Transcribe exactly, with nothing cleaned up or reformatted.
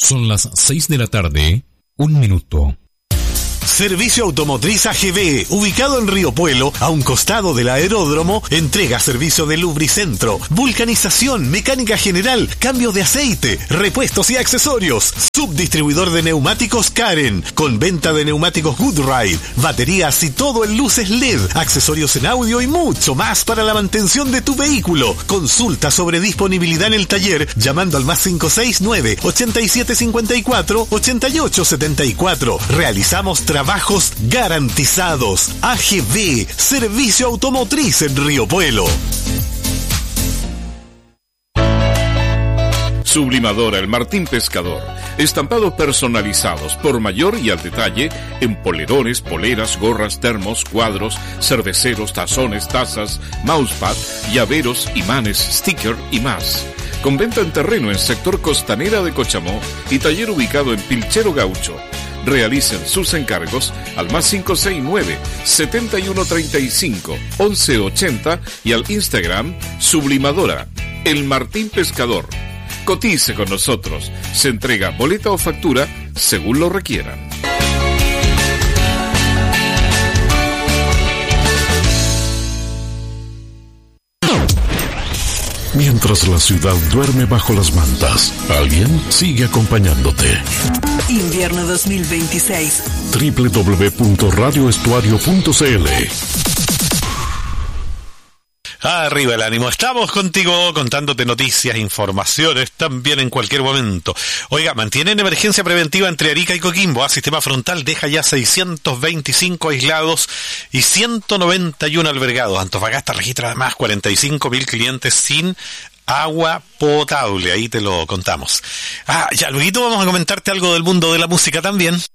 Son las seis de la tarde, un minuto. Servicio Automotriz A G B, ubicado en Río Puelo, a un costado del aeródromo, entrega servicio de lubricentro, vulcanización, mecánica general, cambio de aceite, repuestos y accesorios. Subdistribuidor de neumáticos Karen, con venta de neumáticos Goodride, baterías y todo en luces L E D, accesorios en audio y mucho más para la mantención de tu vehículo. Consulta sobre disponibilidad en el taller llamando al más cinco seis nueve, ochenta y siete cincuenta y cuatro, ochenta y ocho setenta y cuatro. Realizamos trabajos garantizados. A G B, Servicio Automotriz en Río Puelo. Sublimadora El Martín Pescador. Estampados personalizados por mayor y al detalle en polerones, poleras, gorras, termos, cuadros, cerveceros, tazones, tazas, mousepad, llaveros, imanes, sticker y más. Con venta en terreno en sector Costanera de Cochamó y taller ubicado en Pilchero Gaucho. Realicen sus encargos al más cinco seis nueve, setenta y uno treinta y cinco, once ochenta y al Instagram Sublimadora El Martín Pescador. Cotice con nosotros. Se entrega boleta o factura según lo requieran. Mientras la ciudad duerme bajo las mantas, alguien sigue acompañándote. Invierno dos mil veintiséis. doble u doble u doble u punto radio estuario punto c l. Arriba el ánimo, estamos contigo contándote noticias, informaciones, también en cualquier momento. Oiga, mantienen emergencia preventiva entre Arica y Coquimbo. ¿ah? Sistema Frontal deja ya seiscientos veinticinco aislados y ciento noventa y uno albergados. Antofagasta registra además cuarenta y cinco mil clientes sin agua potable. Ahí te lo contamos. Ah, ya luego vamos a comentarte algo del mundo de la música también.